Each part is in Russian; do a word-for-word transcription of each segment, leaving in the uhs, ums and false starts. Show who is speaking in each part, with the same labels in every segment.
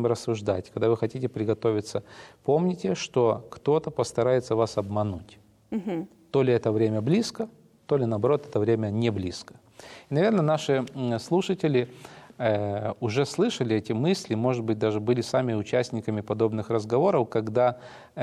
Speaker 1: чем рассуждать, когда вы хотите приготовиться, помните, что кто-то постарается вас обмануть. Угу. То ли это время близко, то ли, наоборот, это время не близко. И, наверное, наши слушатели э, уже слышали эти мысли, может быть, даже были сами участниками подобных разговоров, когда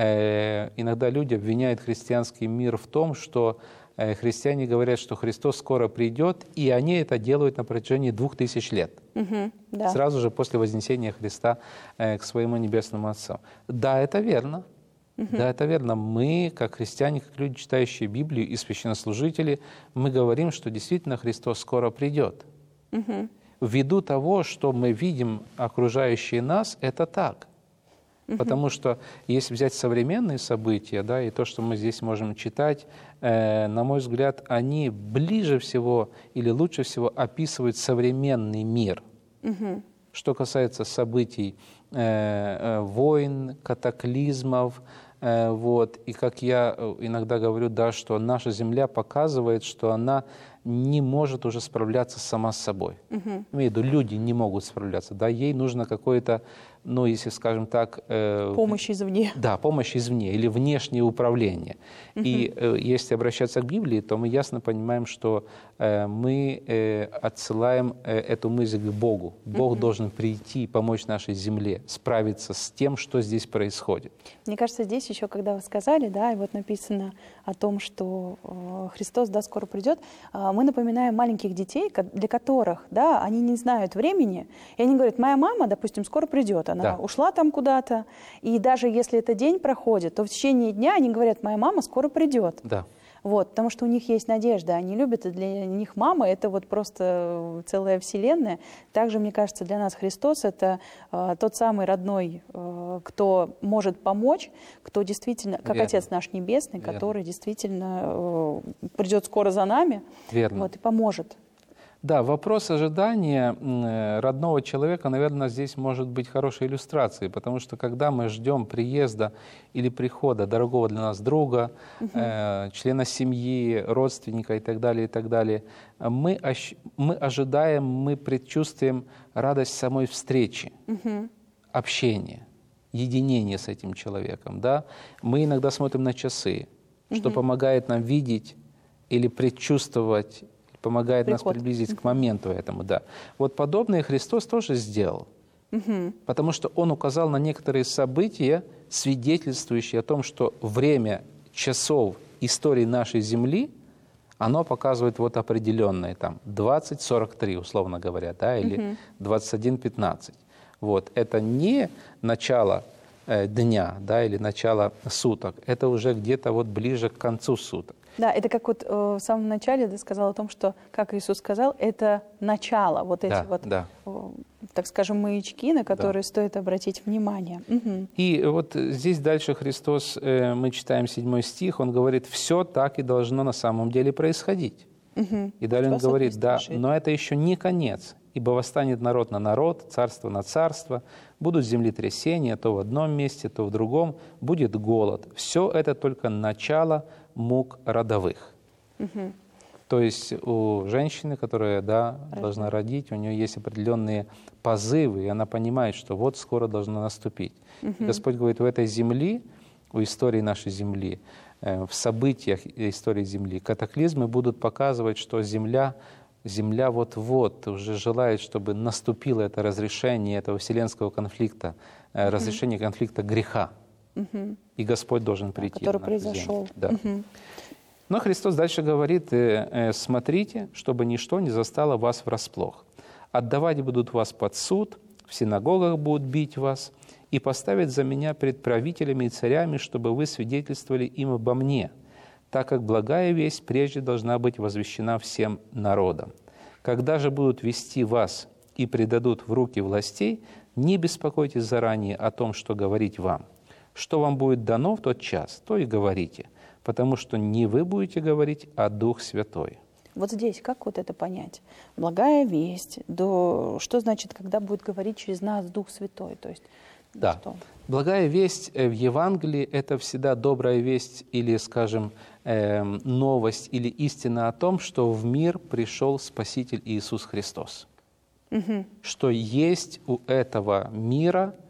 Speaker 1: э, иногда люди обвиняют христианский мир в том, что э, христиане говорят, что Христос скоро придет, и они это делают на протяжении двух тысяч лет, угу, да. Сразу же после вознесения Христа э, к своему Небесному Отцу. Да, это верно. Uh-huh. Да, это верно. Мы, как христиане, как люди, читающие Библию и священнослужители, мы говорим, что действительно Христос скоро придет. Uh-huh. Ввиду того, что мы видим окружающие нас, это так. Uh-huh. Потому что если взять современные события, да, и то, что мы здесь можем читать, э, на мой взгляд, они ближе всего или лучше всего описывают современный мир. Uh-huh. Что касается событий э, э, войн, катаклизмов, э, вот, и как я иногда говорю, да, что наша Земля показывает, что она не может уже справляться сама с собой. Угу. Имею в виду, люди не могут справляться, да, ей нужно какое-то, ну, если, скажем так... Э,
Speaker 2: помощь извне.
Speaker 1: Да, помощь извне или внешнее управление. Угу. И э, если обращаться к Библии, то мы ясно понимаем, что э, мы э, отсылаем э, эту мысль к Богу. Бог угу. должен прийти и помочь нашей земле справиться с тем, что здесь происходит.
Speaker 2: Мне кажется, здесь еще, когда вы сказали, да, и вот написано о том, что э, Христос, да, скоро придет, э, мы напоминаем маленьких детей, для которых, да, они не знают времени, и они говорят, моя мама, допустим, скоро придет, она да. ушла там куда-то, и даже если это день проходит, то в течение дня они говорят, моя мама скоро придет.
Speaker 1: Да.
Speaker 2: Вот, потому что у них есть надежда, они любят, и для них мама — это вот просто целая вселенная. Также, мне кажется, для нас Христос — это э, тот самый родной, э, кто может помочь, кто действительно, как Верно. Отец наш Небесный, Верно. Который действительно э, придет скоро за нами вот, и поможет.
Speaker 1: Да, вопрос ожидания родного человека, наверное, здесь может быть хорошей иллюстрацией, потому что когда мы ждем приезда или прихода дорогого для нас друга, угу. э, члена семьи, родственника и так далее, и так далее, мы, ощ- мы ожидаем, мы предчувствуем радость самой встречи, угу. общения, единения с этим человеком. Да? Мы иногда смотрим на часы, угу. что помогает нам видеть или предчувствовать, помогает Приход. Нас приблизить uh-huh. к моменту этому. Да. Вот подобное Христос тоже сделал, uh-huh. потому что Он указал на некоторые события, свидетельствующие о том, что время часов истории нашей Земли, оно показывает вот определенное, там, двадцать сорок три, условно говоря, да, или uh-huh. двадцать один пятнадцать. Вот. Это не начало э, дня, да, или начало суток, это уже где-то вот ближе к концу суток.
Speaker 2: Да, это как вот э, в самом начале ты сказал о том, что, как Иисус сказал, это начало, вот эти
Speaker 1: да,
Speaker 2: вот,
Speaker 1: да.
Speaker 2: э, так скажем, маячки, на которые да. стоит обратить внимание. Угу.
Speaker 1: И вот здесь дальше Христос, э, мы читаем седьмой стих, Он говорит, все так и должно на самом деле происходить. Угу. И далее Он говорит, да, но это еще не конец, ибо восстанет народ на народ, царство на царство, будут землетрясения то в одном месте, то в другом, будет голод. Все это только начало мук родовых. Угу. То есть у женщины, которая да, должна родить, у нее есть определенные позывы, и она понимает, что вот скоро должно наступить. Угу. Господь говорит, в этой земле, у истории нашей земли, в событиях истории земли, катаклизмы будут показывать, что земля, земля вот-вот уже желает, чтобы наступило это разрешение этого вселенского конфликта, угу. разрешение конфликта греха. Угу. И Господь должен прийти.
Speaker 2: Который произошел.
Speaker 1: Да.
Speaker 2: Угу.
Speaker 1: Но Христос дальше говорит, смотрите, чтобы ничто не застало вас врасплох. Отдавать будут вас под суд, в синагогах будут бить вас, и поставят за меня пред правителями и царями, чтобы вы свидетельствовали им обо мне, так как благая весть прежде должна быть возвещена всем народам. Когда же будут вести вас и предадут в руки властей, не беспокойтесь заранее о том, что говорить вам. Что вам будет дано в тот час, то и говорите, потому что не вы будете говорить, а Дух Святой.
Speaker 2: Вот здесь как вот это понять? Благая весть, до... что значит, когда будет говорить через нас Дух Святой? То есть,
Speaker 1: да,
Speaker 2: что?
Speaker 1: Благая весть в Евангелии – это всегда добрая весть или, скажем, э, новость или истина о том, что в мир пришел Спаситель Иисус Христос. Угу. Что есть у этого мира